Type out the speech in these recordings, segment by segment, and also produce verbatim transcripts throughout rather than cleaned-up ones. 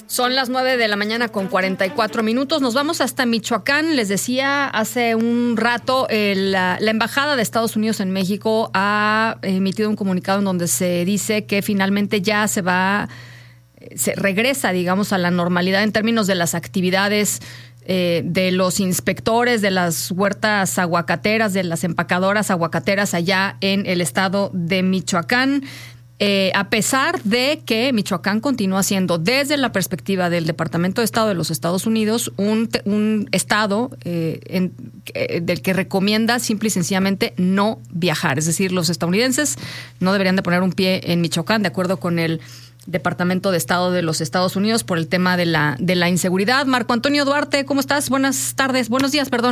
Son las nueve de la mañana con cuarenta y cuatro minutos. Nos vamos hasta Michoacán. Les decía hace un rato, el, la, la Embajada de Estados Unidos en México ha emitido un comunicado en donde se dice que finalmente ya se va, se regresa, digamos, a la normalidad en términos de las actividades eh, de los inspectores de las huertas aguacateras, de las empacadoras aguacateras allá en el estado de Michoacán. Eh, a pesar de que Michoacán continúa siendo, desde la perspectiva del Departamento de Estado de los Estados Unidos, un, un estado eh, en, eh, del que recomienda simple y sencillamente no viajar. Es decir, los estadounidenses no deberían de poner un pie en Michoacán, de acuerdo con el Departamento de Estado de los Estados Unidos, por el tema de la, de la inseguridad. Marco Antonio Duarte, ¿cómo estás? Buenas tardes, buenos días, perdón.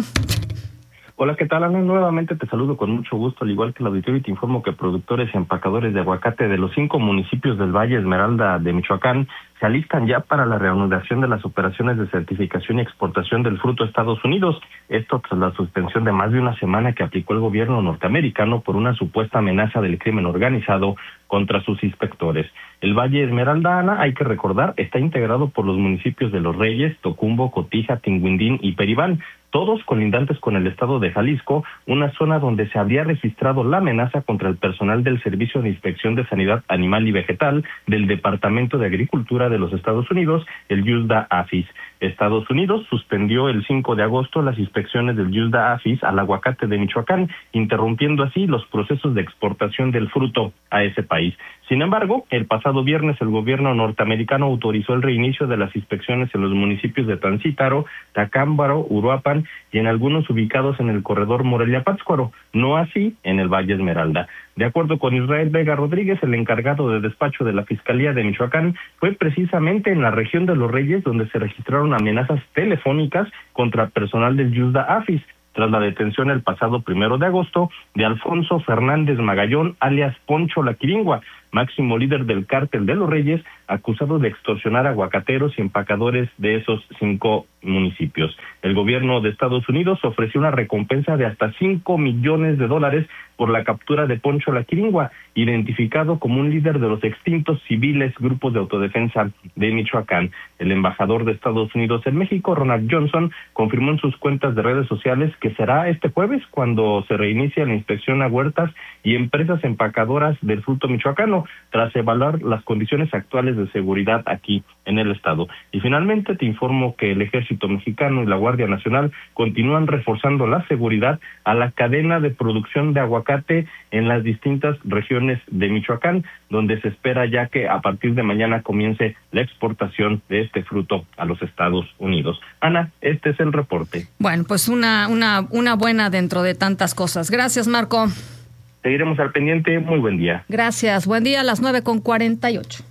Hola, ¿qué tal, Ana? Nuevamente te saludo con mucho gusto, al igual que el auditorio, y te informo que productores y empacadores de aguacate de los cinco municipios del Valle Esmeralda de Michoacán se alistan ya para la reanudación de las operaciones de certificación y exportación del fruto a Estados Unidos. Esto tras la suspensión de más de una semana que aplicó el gobierno norteamericano por una supuesta amenaza del crimen organizado contra sus inspectores. El Valle Esmeralda, Ana, hay que recordar, está integrado por los municipios de Los Reyes, Tocumbo, Cotija, Tinguindín y Peribán, todos colindantes con el estado de Jalisco, una zona donde se habría registrado la amenaza contra el personal del Servicio de Inspección de Sanidad Animal y Vegetal del Departamento de Agricultura de los Estados Unidos, el USDA-APHIS. Estados Unidos suspendió el cinco de agosto las inspecciones del USDA-APHIS al aguacate de Michoacán, interrumpiendo así los procesos de exportación del fruto a ese país. Sin embargo, el pasado viernes el gobierno norteamericano autorizó el reinicio de las inspecciones en los municipios de Tancítaro, Tacámbaro, Uruapan y en algunos ubicados en el corredor Morelia-Pátzcuaro, no así en el Valle Esmeralda. De acuerdo con Israel Vega Rodríguez, el encargado de despacho de la Fiscalía de Michoacán, fue precisamente en la región de Los Reyes donde se registraron amenazas telefónicas contra personal del USDA-APHIS, tras la detención el pasado primero de agosto de Alfonso Fernández Magallón, alias Poncho La Quiringua, máximo líder del cártel de Los Reyes, acusado de extorsionar aguacateros y empacadores de esos cinco municipios. El gobierno de Estados Unidos ofreció una recompensa de hasta cinco millones de dólares por la captura de Poncho La Quiringua, identificado como un líder de los extintos civiles grupos de autodefensa de Michoacán. El embajador de Estados Unidos en México, Ronald Johnson, confirmó en sus cuentas de redes sociales que será este jueves cuando se reinicie la inspección a huertas y empresas empacadoras del fruto michoacano, tras evaluar las condiciones actuales de seguridad aquí en el estado. Y finalmente te informo que el Ejército Mexicano y la Guardia Nacional continúan reforzando la seguridad a la cadena de producción de aguacate en las distintas regiones de Michoacán, donde se espera ya que a partir de mañana comience la exportación de este fruto a los Estados Unidos. Ana, este es el reporte. Bueno, pues una, una, una buena dentro de tantas cosas. Gracias, Marco. Seguiremos al pendiente. Muy buen día. Gracias. Buen día a las nueve con cuarenta y ocho.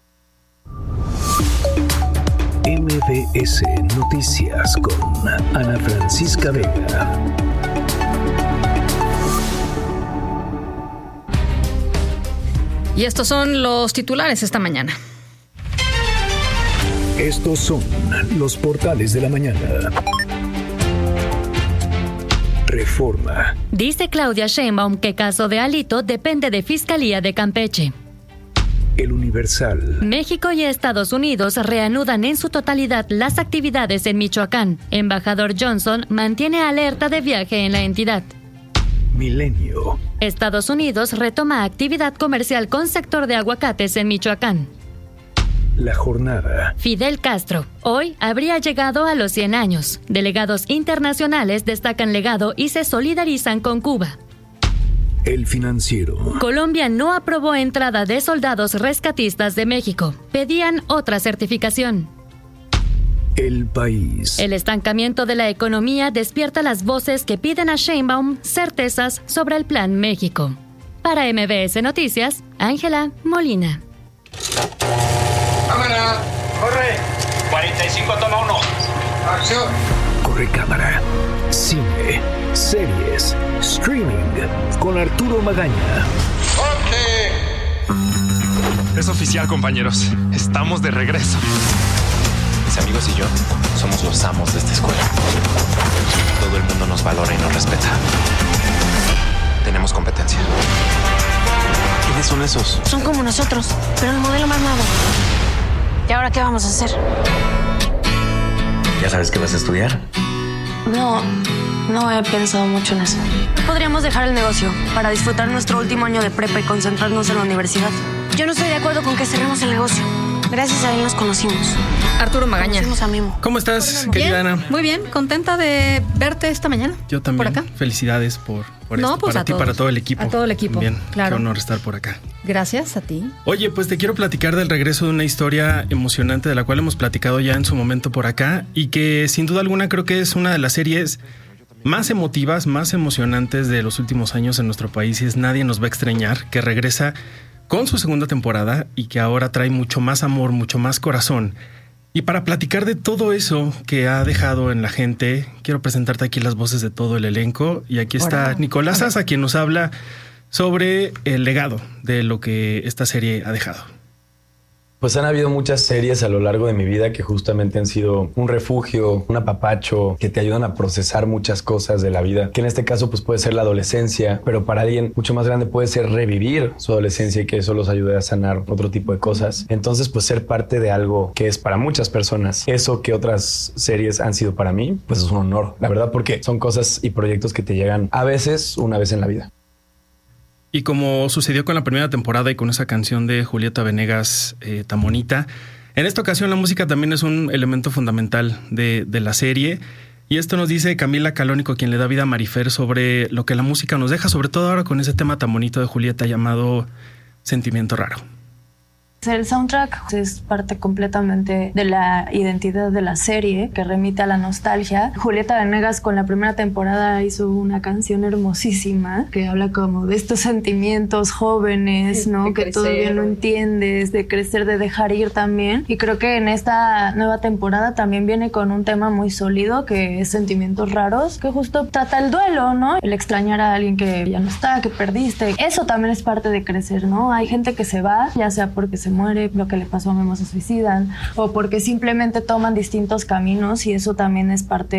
M B S Noticias con Ana Francisca Vega. Y estos son los titulares esta mañana. Estos son los portales de la mañana. Reforma. Dice Claudia Sheinbaum que caso de Alito depende de Fiscalía de Campeche. El Universal. México y Estados Unidos reanudan en su totalidad las actividades en Michoacán. Embajador Johnson mantiene alerta de viaje en la entidad. Milenio. Estados Unidos retoma actividad comercial con sector de aguacates en Michoacán. La jornada. Fidel Castro, hoy habría llegado a los cien años. Delegados internacionales destacan legado y se solidarizan con Cuba. El Financiero. Colombia no aprobó entrada de soldados rescatistas de México. Pedían otra certificación. El País. El estancamiento de la economía despierta las voces que piden a Sheinbaum certezas sobre el Plan México. Para M B S Noticias, Ángela Molina. ¡Cámara! ¡Corre! cuarenta y cinco, toma uno. ¡Acción! Corre cámara. Cine, series, streaming con Arturo Magaña. ¡Corte! Es oficial, compañeros. Estamos de regreso. Mis amigos y yo somos los amos de esta escuela. Todo el mundo nos valora y nos respeta. Tenemos competencia. ¿Quiénes son esos? Son como nosotros, pero el modelo más nuevo. ¿Y ahora qué vamos a hacer? ¿Ya sabes qué vas a estudiar? No, no he pensado mucho en eso. Podríamos dejar el negocio para disfrutar nuestro último año de prepa y concentrarnos en la universidad. Yo no estoy de acuerdo con que cerremos el negocio. Gracias a él nos conocimos. Arturo Magaña. Conocimos a Memo. ¿Cómo estás, Bien, querida Ana? Muy bien, contenta de verte esta mañana. Yo también. Por acá. Felicidades por, por No, esto. pues para a ti, todos. para todo el equipo. A todo el equipo, Bien, claro. qué honor estar por acá. Gracias a ti. Oye, pues te quiero platicar del regreso de una historia emocionante de la cual hemos platicado ya en su momento por acá y que sin duda alguna creo que es una de las series más emotivas, más emocionantes de los últimos años en nuestro país y es Nadie nos va a extrañar, que regresa con su segunda temporada y que ahora trae mucho más amor, mucho más corazón. Y para platicar de todo eso que ha dejado en la gente, quiero presentarte aquí las voces de todo el elenco. Y aquí está Hola. Nicolás Saza, quien nos habla sobre el legado de lo que esta serie ha dejado. Pues han habido muchas series a lo largo de mi vida que justamente han sido un refugio, un apapacho, que te ayudan a procesar muchas cosas de la vida, que en este caso pues puede ser la adolescencia, pero para alguien mucho más grande puede ser revivir su adolescencia y que eso los ayude a sanar otro tipo de cosas. Entonces pues ser parte de algo que es para muchas personas, eso que otras series han sido para mí, pues es un honor, la verdad, porque son cosas y proyectos que te llegan a veces, una vez en la vida. Y como sucedió con la primera temporada y con esa canción de Julieta Venegas eh, tan bonita, en esta ocasión la música también es un elemento fundamental de, de la serie. Y esto nos dice Camila Calónico, quien le da vida a Marifer, sobre lo que la música nos deja, sobre todo ahora con ese tema tan bonito de Julieta llamado Sentimiento Raro. El soundtrack es parte completamente de la identidad de la serie, que remite a la nostalgia. Julieta Venegas con la primera temporada hizo una canción hermosísima que habla como de estos sentimientos jóvenes, ¿no? De que crecer, todavía no entiendes, de crecer, de dejar ir también. Y creo que en esta nueva temporada también viene con un tema muy sólido que es Sentimientos Raros, que justo trata el duelo, ¿no? El extrañar a alguien que ya no está, que perdiste. Eso también es parte de crecer, ¿no? Hay gente que se va, ya sea porque se muere, lo que le pasó a Memo, se suicidan, o porque simplemente toman distintos caminos y eso también es parte